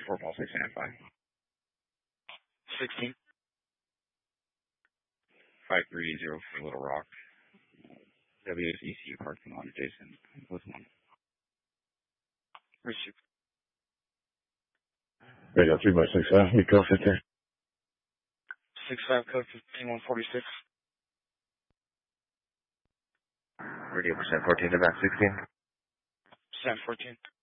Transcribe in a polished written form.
4 call 695. 16. 5380 for Little Rock. WSECU parking lot adjacent with 1. Receive. Radio 3 by 6, you go 15. 65 code 15146. Radio percent 14 to back 16. Percent 14.